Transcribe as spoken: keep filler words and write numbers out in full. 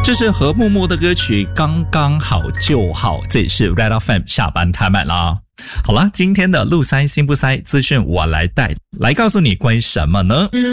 这是何木木的歌曲《刚刚好就好》，这也是 Red F M 下班开麦啦。好啦，今天的路塞心不塞资讯我来带，来告诉你关于什么呢？